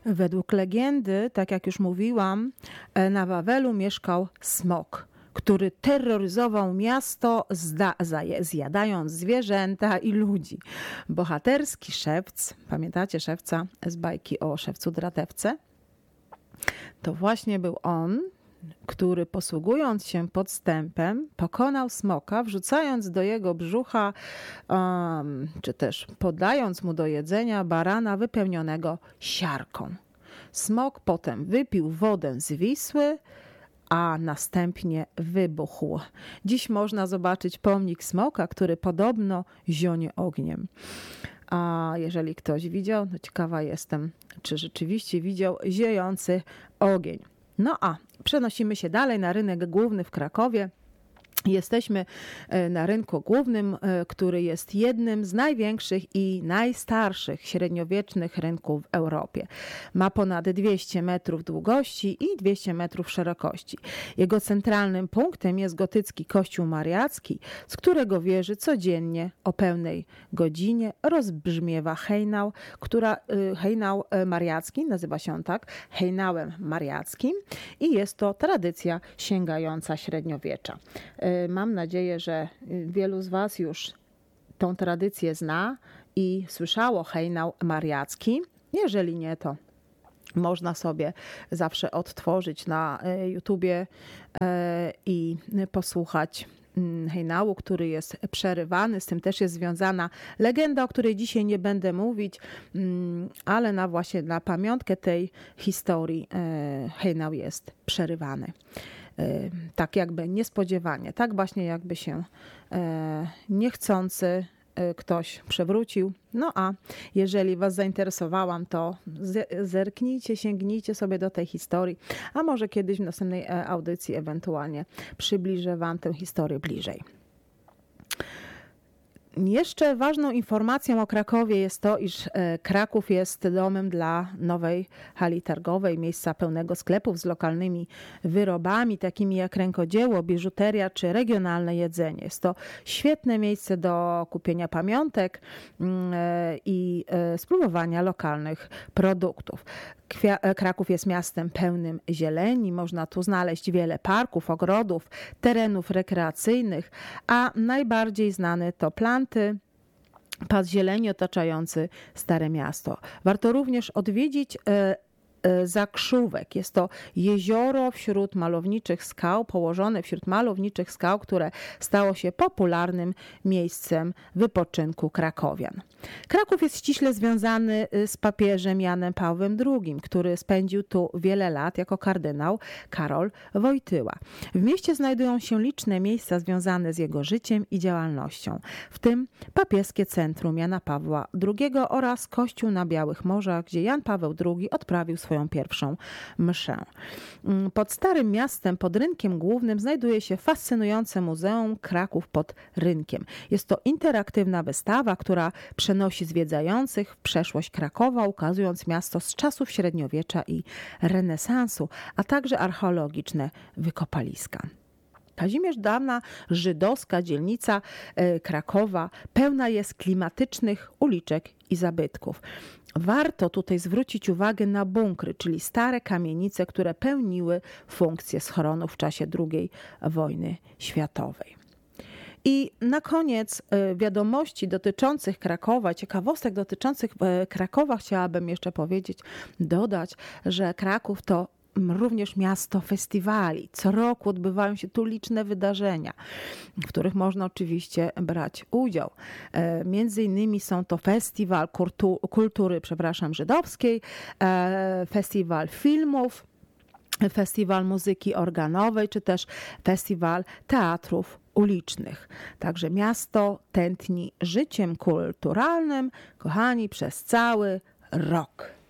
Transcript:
Według legendy, tak jak już mówiłam, na Wawelu mieszkał smok, który terroryzował miasto, zjadając zwierzęta i ludzi. Bohaterski szewc, pamiętacie szewca z bajki o szewcu Dratewce? To właśnie był on, który posługując się podstępem, pokonał smoka, wrzucając do jego brzucha, czy też podając mu do jedzenia barana wypełnionego siarką. Smok potem wypił wodę z Wisły, a następnie wybuchł. Dziś można zobaczyć pomnik smoka, który podobno zionie ogniem. A jeżeli ktoś widział, to ciekawa jestem, czy rzeczywiście widział ziejący ogień. No a przenosimy się dalej na rynek główny w Krakowie. Jesteśmy na rynku głównym, który jest jednym z największych i najstarszych średniowiecznych rynków w Europie. Ma ponad 200 metrów długości i 200 metrów szerokości. Jego centralnym punktem jest gotycki kościół mariacki, z którego wieży codziennie o pełnej godzinie rozbrzmiewa hejnał, hejnał mariacki, nazywa się on tak, hejnałem mariackim i jest to tradycja sięgająca średniowiecza. Mam nadzieję, że wielu z Was już tą tradycję zna i słyszało hejnał mariacki. Jeżeli nie, to można sobie zawsze odtworzyć na YouTubie i posłuchać hejnału, który jest przerywany. Z tym też jest związana legenda, o której dzisiaj nie będę mówić, ale właśnie na pamiątkę tej historii hejnał jest przerywany. Tak jakby niespodziewanie, tak właśnie jakby się niechcący ktoś przewrócił. No a jeżeli Was zainteresowałam, to zerknijcie, sięgnijcie sobie do tej historii, a może kiedyś w następnej audycji ewentualnie przybliżę Wam tę historię bliżej. Jeszcze ważną informacją o Krakowie jest to, iż Kraków jest domem dla nowej hali targowej, miejsca pełnego sklepów z lokalnymi wyrobami, takimi jak rękodzieło, biżuteria czy regionalne jedzenie. Jest to świetne miejsce do kupienia pamiątek i spróbowania lokalnych produktów. Kraków jest miastem pełnym zieleni, można tu znaleźć wiele parków, ogrodów, terenów rekreacyjnych, a najbardziej znany to planty, pas zieleni otaczający Stare Miasto. Warto również odwiedzić Zakrzówek. Jest to jezioro wśród malowniczych skał, położone wśród malowniczych skał, które stało się popularnym miejscem wypoczynku krakowian. Kraków jest ściśle związany z papieżem Janem Pawłem II, który spędził tu wiele lat jako kardynał Karol Wojtyła. W mieście znajdują się liczne miejsca związane z jego życiem i działalnością, w tym papieskie centrum Jana Pawła II oraz kościół na Białych Morzach, gdzie Jan Paweł II odprawił swoją pierwszą mszę. Pod Starym Miastem, pod Rynkiem Głównym znajduje się fascynujące Muzeum Kraków pod Rynkiem. Jest to interaktywna wystawa, która przenosi zwiedzających w przeszłość Krakowa, ukazując miasto z czasów średniowiecza i renesansu, a także archeologiczne wykopaliska. Kazimierz, dawna żydowska dzielnica Krakowa, pełna jest klimatycznych uliczek i zabytków. Warto tutaj zwrócić uwagę na bunkry, czyli stare kamienice, które pełniły funkcję schronów w czasie II wojny światowej. I na koniec wiadomości dotyczących Krakowa, ciekawostek dotyczących Krakowa chciałabym jeszcze dodać, że Kraków to również miasto festiwali. Co roku odbywają się tu liczne wydarzenia, w których można oczywiście brać udział. Między innymi są to festiwal kultury żydowskiej, festiwal filmów, festiwal muzyki organowej, czy też festiwal teatrów ulicznych. Także miasto tętni życiem kulturalnym, kochani, przez cały rok.